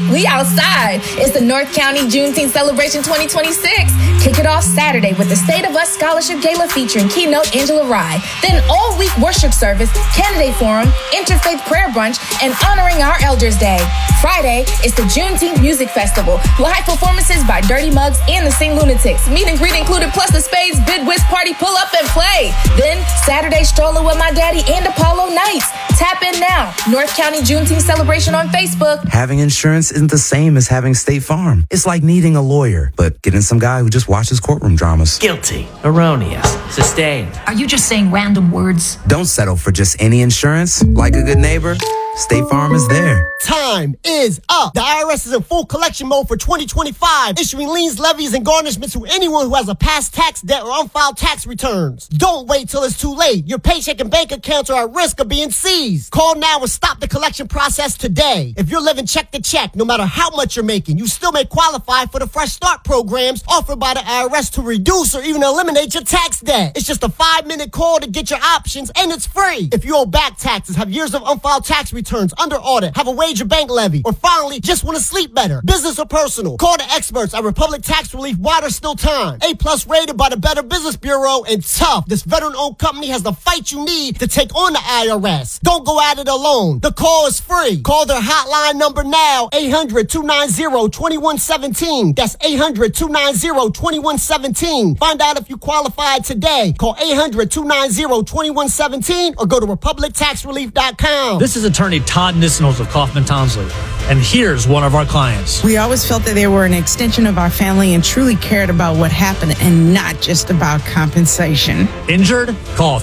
We outside. It's the North County Juneteenth Celebration 2026. Kick it off Saturday with the State of Us Scholarship Gala featuring keynote Angela Rye. Then all-week worship service, candidate forum, interfaith prayer brunch, and honoring our Elders Day. Friday is the Juneteenth Music Festival. Live performances by Dirty Mugs and the Sing Lunatics. Meet and greet included, plus the Spades Bid Whist Party pull up and play. Then Saturday strolling with my daddy and Apollo Nights. Tap in now. North County Juneteenth Celebration on Facebook. Having insurance isn't the same as having State Farm. It's like needing a lawyer, but getting some guy who just watches courtroom dramas. Guilty, erroneous, sustained. Are you just saying random words? Don't settle for just any insurance. Like a good neighbor, State Farm is there. Time is up. The IRS is in full collection mode for 2025, issuing liens, levies, and garnishments to anyone who has a past tax debt or unfiled tax returns. Don't wait till it's too late. Your paycheck and bank accounts are at risk of being seized. Call now and stop the collection process today. If you're living check to check, no matter how much you're making, you still may qualify for the Fresh Start programs offered by the IRS to reduce or even eliminate your tax debt. It's just a 5-minute call to get your options, and it's free. If you owe back taxes, have years of unfiled tax returns, under audit, have a wage or bank levy, or finally just want to sleep better, business or personal, call the experts at Republic Tax Relief while there's still time. A+ rated by the Better Business Bureau, and tough. This veteran-owned company has the fight you need to take on the IRS. Don't go at it alone. The call is free. Call their hotline number now, 800-290-2117. That's 800-290-2117. Find out if you qualify today. Call 800-290-2117 or go to republictaxrelief.com. This is attorney Todd Nissenholz of Kaufman Townsley, and here's one of our clients. We always felt that they were an extension of our family and truly cared about what happened and not just about compensation. Injured? Call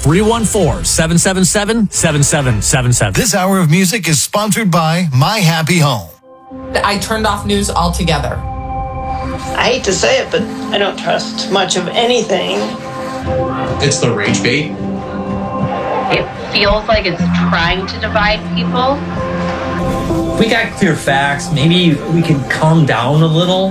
314-777-7777. This hour of music is sponsored by My Happy Home. I turned off news altogether. I hate to say it, but I don't trust much of anything. It's the rage bait. It feels like it's trying to divide people. We got clear facts. Maybe we can calm down a little.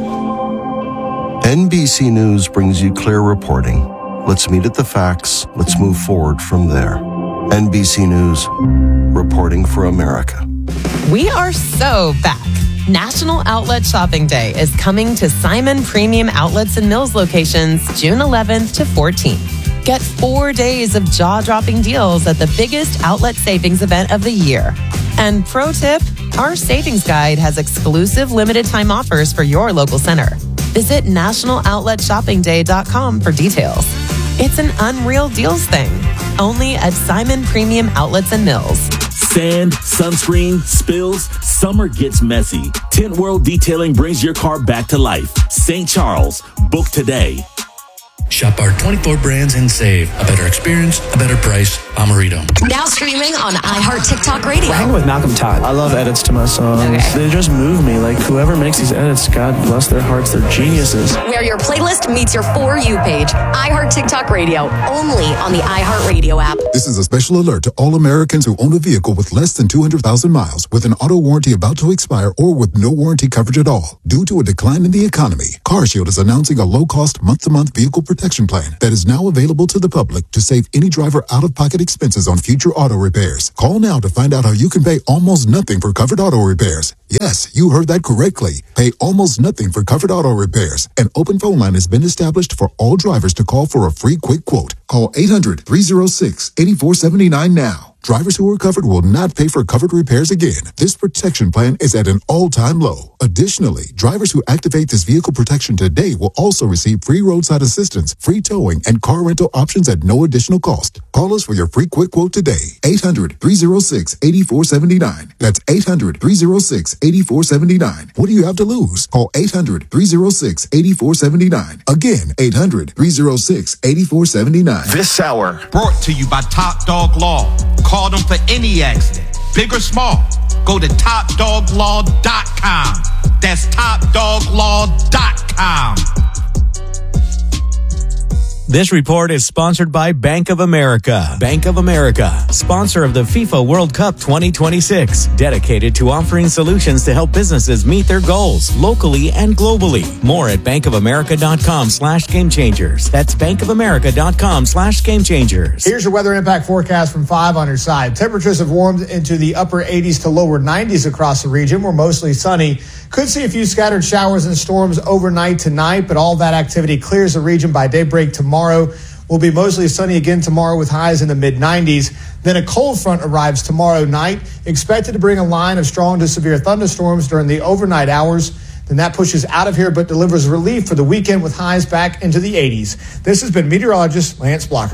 NBC News brings you clear reporting. Let's meet at the facts. Let's move forward from there. NBC News, reporting for America. We are so back. National Outlet Shopping Day is coming to Simon Premium Outlets and Mills locations June 11th to 14th. Get 4 days of jaw-dropping deals at the biggest outlet savings event of the year. And pro tip, our savings guide has exclusive limited-time offers for your local center. Visit nationaloutletShoppingDay.com for details. It's an unreal deals thing, only at Simon Premium Outlets and Mills. Sand, sunscreen, spills, summer gets messy. Tint World Detailing brings your car back to life. St. Charles, book today. Shop our 24 brands and save. A better experience, a better price. Amarito. Now streaming on iHeart TikTok Radio. I hang with Malcolm Todd. I love edits to my songs. Okay. They just move me. Like, whoever makes these edits, God bless their hearts. They're geniuses. Where your playlist meets your For You page. iHeart TikTok Radio. Only on the iHeart Radio app. This is a special alert to all Americans who own a vehicle with less than 200,000 miles, with an auto warranty about to expire, or with no warranty coverage at all. Due to a decline in the economy, CarShield is announcing a low-cost month-to-month vehicle protection plan that is now available to the public to save any driver out-of-pocket expenses on future auto repairs. Call now to find out how you can pay almost nothing for covered auto repairs. Yes, you heard that correctly. Pay almost nothing for covered auto repairs. An open phone line has been established for all drivers to call for a free quick quote. Call 800-306-8479 now. Drivers who are covered will not pay for covered repairs again. This protection plan is at an all-time low. Additionally, drivers who activate this vehicle protection today will also receive free roadside assistance, free towing, and car rental options at no additional cost. Call us for your free quick quote today. 800-306-8479. That's 800-306-8479. What do you have to lose? Call 800-306-8479. Again, 800-306-8479. This hour brought to you by Top Dog Law. Call them for any accident, big or small. Go to TopDogLaw.com. That's TopDogLaw.com. This report is sponsored by Bank of America. Bank of America, sponsor of the FIFA World Cup 2026, dedicated to offering solutions to help businesses meet their goals locally and globally. More at bankofamerica.com/gamechangers. That's bankofamerica.com/gamechangers. Here's your weather impact forecast from 5 on your side. Temperatures have warmed into the upper 80s to lower 90s across the region. We're mostly sunny. Could see a few scattered showers and storms overnight tonight, but all that activity clears the region by daybreak tomorrow. Will be mostly sunny again tomorrow with highs in the mid-90s. Then a cold front arrives tomorrow night, expected to bring a line of strong to severe thunderstorms during the overnight hours. Then that pushes out of here but delivers relief for the weekend with highs back into the 80s. This has been meteorologist Lance Blocker.